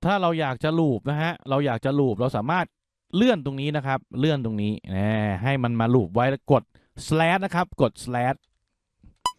ถ้าเราอยากจะลูปนะฮะเราอยากจะลูปเราสามารถเลื่อนตรงนี้นะครับเลื่อนตรงนี้ให้มันมาลูปไว้แล้วกด slash นะครับกด slash